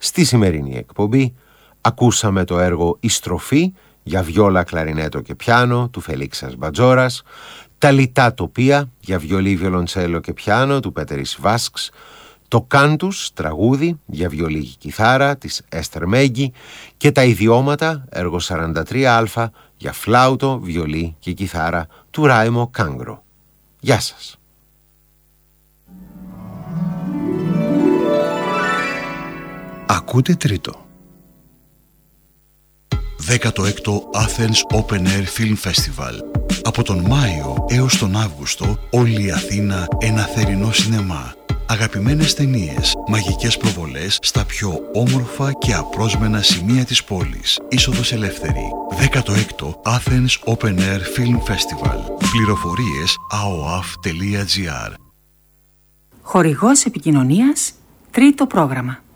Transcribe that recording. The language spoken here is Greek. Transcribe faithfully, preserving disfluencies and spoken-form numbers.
Στη σημερινή εκπομπή ακούσαμε το έργο «Η Στροφή» για βιόλα, κλαρινέτο και πιάνο του Φελίξας Μπατζόρας, τα λιτά τοπία για βιολί, βιολοντσέλο και πιάνο του Πέτερης Βάσκς, το Κάντους, τραγούδι για βιολί και κιθάρα της Έστερ Μέγκη και τα Ιδιώματα, έργο σαράντα τρία α για φλάουτο, βιολί και κιθάρα του Ράιμο Κάγκρο. Γεια σας. Ακούτε τρίτο. δέκατο έκτο Athens Open Air Film Festival. Από τον Μάιο έως τον Αύγουστο, όλη η Αθήνα ένα θερινό σινεμά. Αγαπημένες ταινίες, μαγικές προβολές στα πιο όμορφα και απρόσμενα σημεία της πόλης. Είσοδος ελεύθερη. δέκατο έκτο Athens Open Air Film Festival. Πληροφορίες a o a f τελεία g r. Χορηγός επικοινωνίας, τρίτο πρόγραμμα.